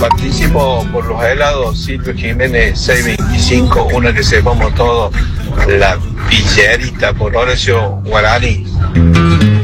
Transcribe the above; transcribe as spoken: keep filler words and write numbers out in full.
Participo por los helados Silvio Jiménez seiscientos veinticinco, una que sepamos todos, la pillerita por Horacio Guarani.